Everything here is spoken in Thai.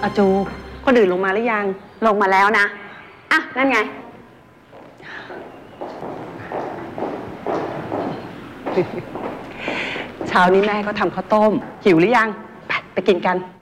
อาจูคนอื่นลงมาหรือยังลงมาแล้วนะอ่ะนั่นไงเช้านี้แม่ก็ทำข้าวต้มหิวหรือยังไปกินกัน